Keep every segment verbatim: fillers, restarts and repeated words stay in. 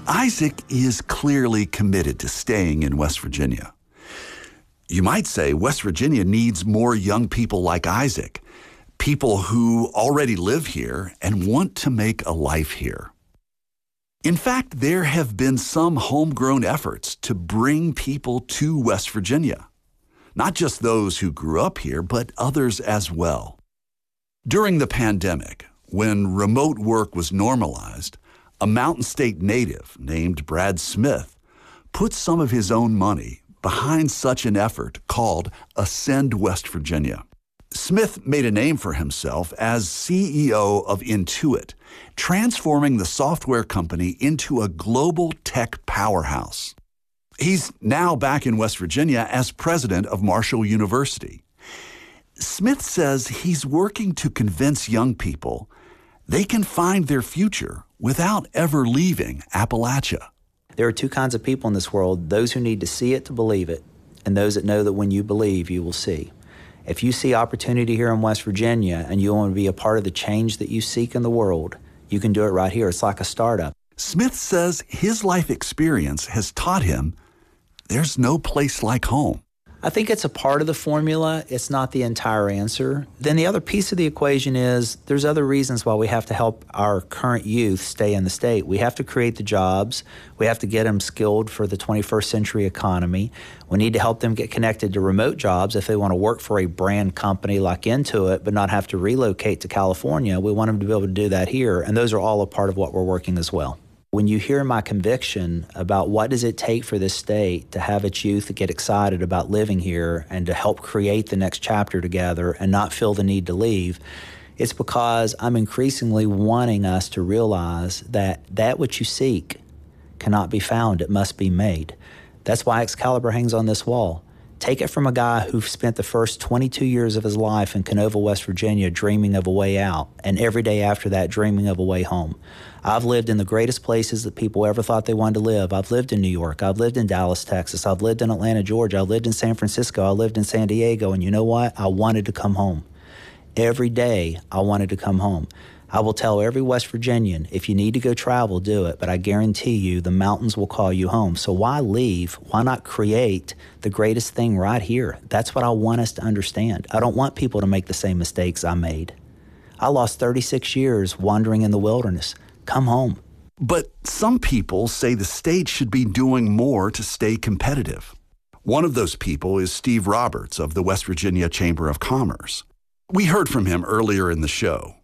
Isaac is clearly committed to staying in West Virginia. You might say West Virginia needs more young people like Isaac, people who already live here and want to make a life here. In fact, there have been some homegrown efforts to bring people to West Virginia. Not just those who grew up here, but others as well. During the pandemic, when remote work was normalized, a Mountain State native named Brad Smith put some of his own money behind such an effort called Ascend West Virginia. Smith made a name for himself as C E O of Intuit, transforming the software company into a global tech powerhouse. He's now back in West Virginia as president of Marshall University. Smith says he's working to convince young people they can find their future without ever leaving Appalachia. There are two kinds of people in this world, those who need to see it to believe it, and those that know that when you believe, you will see. If you see opportunity here in West Virginia and you want to be a part of the change that you seek in the world, you can do it right here. It's like a startup. Smith says his life experience has taught him there's no place like home. I think it's a part of the formula. It's not the entire answer. Then the other piece of the equation is there's other reasons why we have to help our current youth stay in the state. We have to create the jobs. We have to get them skilled for the twenty-first century economy. We need to help them get connected to remote jobs if they want to work for a brand company like Intuit but not have to relocate to California. We want them to be able to do that here, and those are all a part of what we're working as well. When you hear my conviction about what does it take for this state to have its youth get excited about living here and to help create the next chapter together and not feel the need to leave, it's because I'm increasingly wanting us to realize that that which you seek cannot be found, it must be made. That's why Excalibur hangs on this wall. Take it from a guy who spent the first twenty-two years of his life in Canova, West Virginia, dreaming of a way out, and every day after that, dreaming of a way home. I've lived in the greatest places that people ever thought they wanted to live. I've lived in New York. I've lived in Dallas, Texas. I've lived in Atlanta, Georgia. I've lived in San Francisco. I lived in San Diego. And you know what? I wanted to come home. Every day, I wanted to come home. I will tell every West Virginian, if you need to go travel, do it. But I guarantee you the mountains will call you home. So why leave? Why not create the greatest thing right here? That's what I want us to understand. I don't want people to make the same mistakes I made. I lost thirty-six years wandering in the wilderness. Come home. But some people say the state should be doing more to stay competitive. One of those people is Steve Roberts of the West Virginia Chamber of Commerce. We heard from him earlier in the show.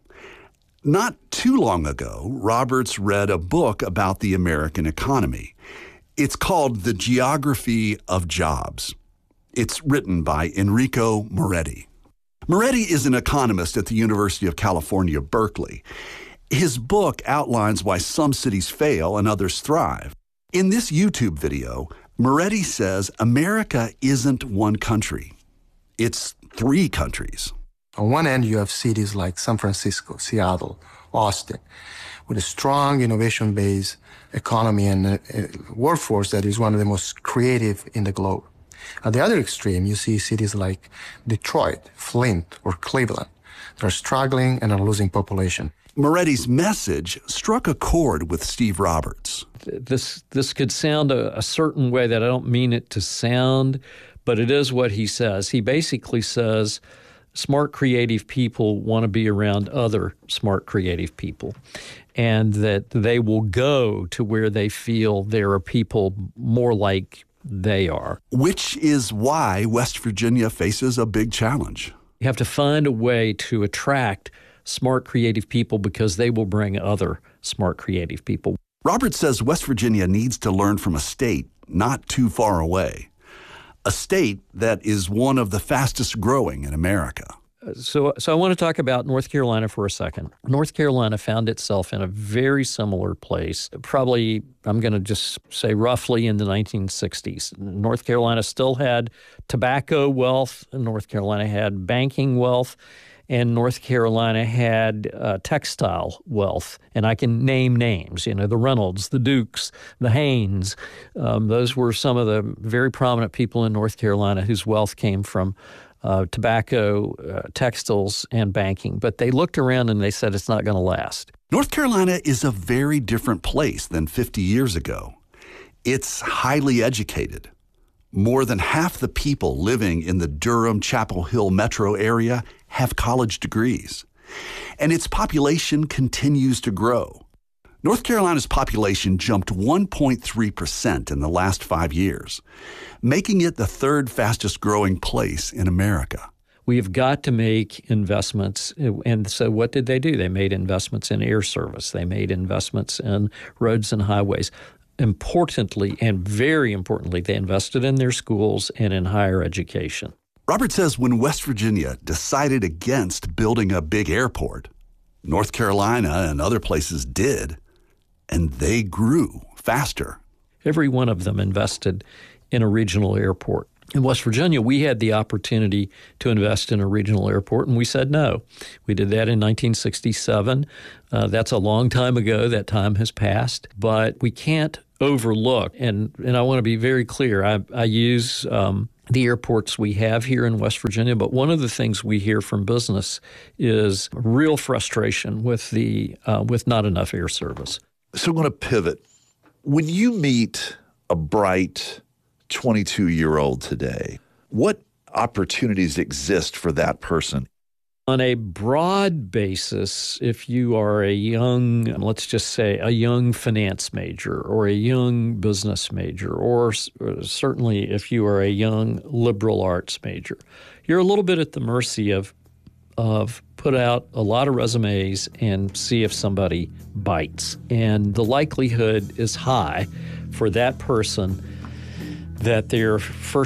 Not too long ago, Roberts read a book about the American economy. It's called The Geography of Jobs. It's written by Enrico Moretti. Moretti is an economist at the University of California, Berkeley. His book outlines why some cities fail and others thrive. In this YouTube video, Moretti says America isn't one country. It's three countries. On one end, you have cities like San Francisco, Seattle, Austin, with a strong innovation-based economy and a, a workforce that is one of the most creative in the globe. At the other extreme, you see cities like Detroit, Flint, or Cleveland that are struggling and are losing population. Moretti's message struck a chord with Steve Roberts. This this could sound a, a certain way that I don't mean it to sound, but it is what he says. He basically says smart, creative people want to be around other smart, creative people, and that they will go to where they feel there are people more like they are. Which is why West Virginia faces a big challenge. You have to find a way to attract smart, creative people because they will bring other smart, creative people. Roberts says West Virginia needs to learn from a state not too far away, a state that is one of the fastest growing in America. So, so I want to talk about North Carolina for a second. North Carolina found itself in a very similar place, probably, I'm going to just say roughly in the nineteen sixties. North Carolina still had tobacco wealth, North Carolina had banking wealth, and North Carolina had uh, textile wealth. And I can name names, you know, the Reynolds, the Dukes, the Haynes. Um, those were some of the very prominent people in North Carolina whose wealth came from uh, tobacco, uh, textiles, and banking. But they looked around and they said it's not going to last. North Carolina is a very different place than fifty years ago. It's highly educated. More than half the people living in the Durham-Chapel Hill metro area have college degrees. And its population continues to grow. North Carolina's population jumped one point three percent in the last five years, making it the third fastest growing place in America. We have got to make investments. And so what did they do? They made investments in air service. They made investments in roads and highways. Importantly, and very importantly, they invested in their schools and in higher education. Robert says when West Virginia decided against building a big airport, North Carolina and other places did, and they grew faster. Every one of them invested in a regional airport. In West Virginia, we had the opportunity to invest in a regional airport, and we said no. We did that in nineteen sixty-seven. Uh, that's a long time ago. That time has passed. But we can't overlook, and, and I want to be very clear, I, I use um, the airports we have here in West Virginia, but one of the things we hear from business is real frustration with the uh, with not enough air service. So I'm going to pivot. When you meet a bright twenty-two-year-old today, what opportunities exist for that person? On a broad basis, if you are a young, let's just say a young finance major or a young business major, or certainly if you are a young liberal arts major, you're a little bit at the mercy of of put out a lot of resumes and see if somebody bites. And the likelihood is high for that person that their first